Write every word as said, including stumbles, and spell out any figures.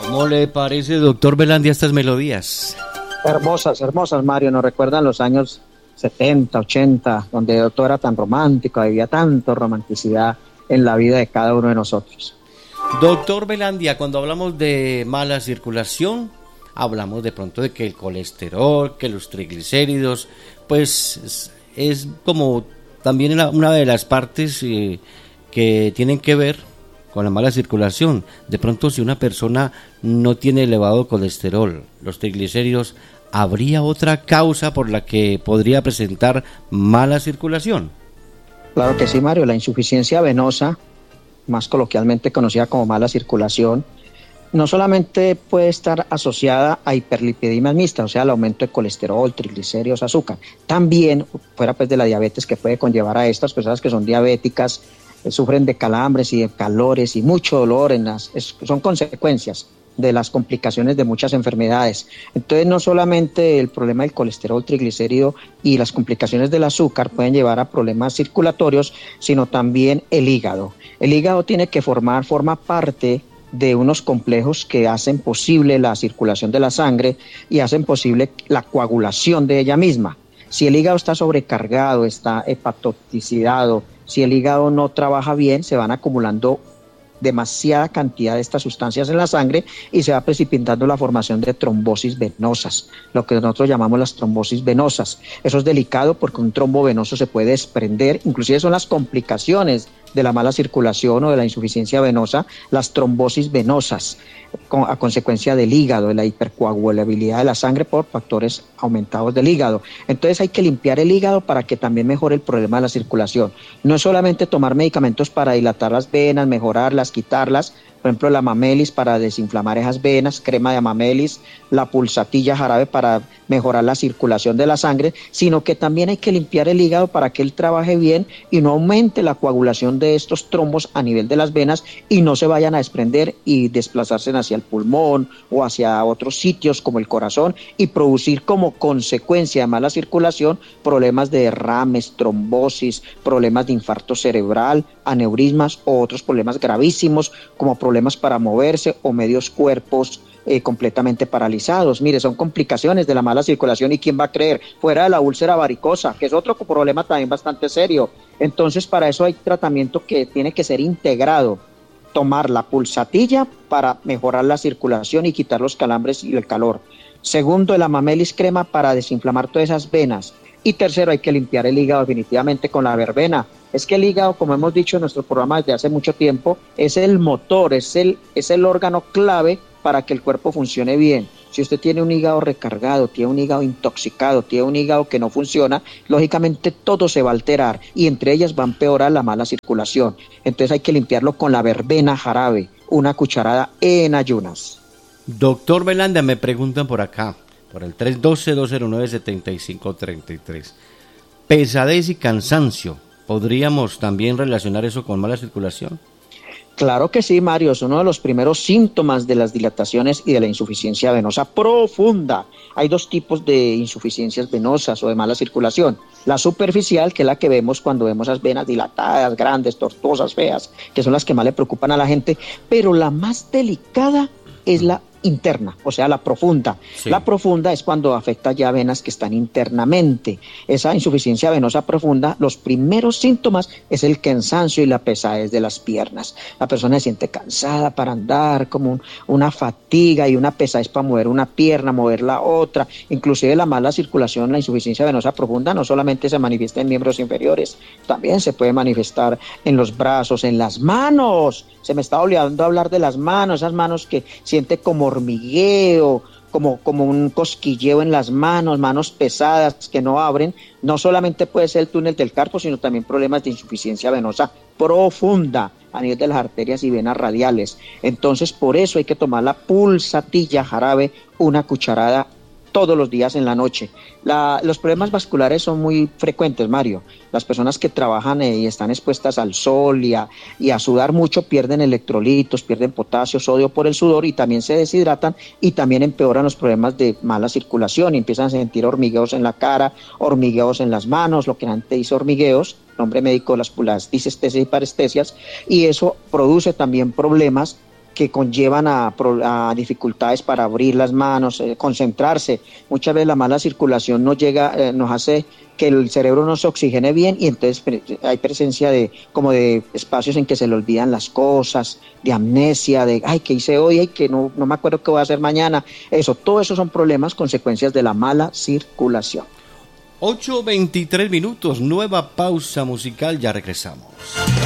¿Cómo le parece, doctor Velandia, estas melodías? Hermosas, hermosas, Mario. Nos recuerdan los años setenta, ochenta, donde todo era tan romántico, había tanta romanticidad en la vida de cada uno de nosotros. Doctor Velandia, cuando hablamos de mala circulación, hablamos de pronto de que el colesterol, que los triglicéridos, pues es, es como también una de las partes eh, que tienen que ver con la mala circulación. De pronto, si una persona no tiene elevado colesterol, los triglicéridos, ¿habría otra causa por la que podría presentar mala circulación? Claro que sí, Mario. La insuficiencia venosa, más coloquialmente conocida como mala circulación, no solamente puede estar asociada a hiperlipidemia mixta, o sea, al aumento de colesterol, triglicéridos, azúcar. También, fuera pues de la diabetes que puede conllevar a estas personas que son diabéticas, eh, sufren de calambres y de calores y mucho dolor, en las, es, son consecuencias de las complicaciones de muchas enfermedades. Entonces, no solamente el problema del colesterol, triglicérido y las complicaciones del azúcar pueden llevar a problemas circulatorios, sino también el hígado. El hígado tiene que formar, forma parte de unos complejos que hacen posible la circulación de la sangre y hacen posible la coagulación de ella misma. Si el hígado está sobrecargado, está hepatotoxicado, si el hígado no trabaja bien, se van acumulando demasiada cantidad de estas sustancias en la sangre y se va precipitando la formación de trombosis venosas, lo que nosotros llamamos las trombosis venosas. Eso es delicado porque un trombo venoso se puede desprender, inclusive son las complicaciones de la mala circulación o de la insuficiencia venosa, las trombosis venosas, a consecuencia del hígado, de la hipercoagulabilidad de la sangre por factores aumentados del hígado. Entonces hay que limpiar el hígado para que también mejore el problema de la circulación. No es solamente tomar medicamentos para dilatar las venas, mejorarlas, quitarlas, por ejemplo la amamelis para desinflamar esas venas, crema de amamelis, la pulsatilla jarabe para mejorar la circulación de la sangre, sino que también hay que limpiar el hígado para que él trabaje bien y no aumente la coagulación de estos trombos a nivel de las venas y no se vayan a desprender y desplazarse hacia el pulmón o hacia otros sitios como el corazón y producir como consecuencia de mala circulación problemas de derrames, trombosis, problemas de infarto cerebral, aneurismas o otros problemas gravísimos como problemas para moverse o medios cuerpos eh, completamente paralizados. Mire, son complicaciones de la mala circulación y ¿quién va a creer? Fuera de la úlcera varicosa, que es otro problema también bastante serio. Entonces, para eso hay tratamiento que tiene que ser integrado. Tomar la pulsatilla para mejorar la circulación y quitar los calambres y el calor. Segundo, el amamelis crema para desinflamar todas esas venas. Y tercero, hay que limpiar el hígado definitivamente con la verbena. Es que el hígado, como hemos dicho en nuestro programa desde hace mucho tiempo, es el motor, es el, es el órgano clave para que el cuerpo funcione bien. Si usted tiene un hígado recargado, tiene un hígado intoxicado, tiene un hígado que no funciona, lógicamente todo se va a alterar y entre ellas va a empeorar la mala circulación. Entonces hay que limpiarlo con la verbena jarabe, una cucharada en ayunas. Doctor Velandia, me preguntan por acá, por el tres uno dos, dos cero nueve, siete cinco tres tres. Pesadez y cansancio, ¿podríamos también relacionar eso con mala circulación? Claro que sí, Mario, es uno de los primeros síntomas de las dilataciones y de la insuficiencia venosa profunda. Hay dos tipos de insuficiencias venosas o de mala circulación. La superficial, que es la que vemos cuando vemos esas venas dilatadas, grandes, tortuosas, feas, que son las que más le preocupan a la gente, pero la más delicada es la interna, o sea, la profunda. Sí. La profunda es cuando afecta ya venas que están internamente. Esa insuficiencia venosa profunda, los primeros síntomas es el cansancio y la pesadez de las piernas. La persona se siente cansada para andar, como un, una fatiga y una pesadez para mover una pierna, mover la otra. Inclusive la mala circulación, la insuficiencia venosa profunda no solamente se manifiesta en miembros inferiores, también se puede manifestar en los brazos, en las manos. Se me está olvidando hablar de las manos, esas manos que siente como hormigueo, como, como un cosquilleo en las manos, manos pesadas que no abren. No solamente puede ser el túnel del carpo, sino también problemas de insuficiencia venosa profunda a nivel de las arterias y venas radiales. Entonces, por eso hay que tomar la pulsatilla jarabe, una cucharada todos los días en la noche. La, los problemas vasculares son muy frecuentes, Mario. Las personas que trabajan eh, y están expuestas al sol y a, y a sudar mucho pierden electrolitos, pierden potasio, sodio por el sudor y también se deshidratan y también empeoran los problemas de mala circulación y empiezan a sentir hormigueos en la cara, hormigueos en las manos, lo que antes dice hormigueos, nombre médico, las, las disestesias y parestesias, y eso produce también problemas que conllevan a, a dificultades para abrir las manos, eh, concentrarse. Muchas veces la mala circulación nos llega, eh, nos hace que el cerebro no se oxigene bien y entonces hay presencia de como de espacios en que se le olvidan las cosas, de amnesia, de ay, ¿qué hice hoy? Ay, que no, no me acuerdo qué voy a hacer mañana. Eso, todo eso son problemas, consecuencias de la mala circulación. ocho veintitrés minutos, nueva pausa musical, ya regresamos.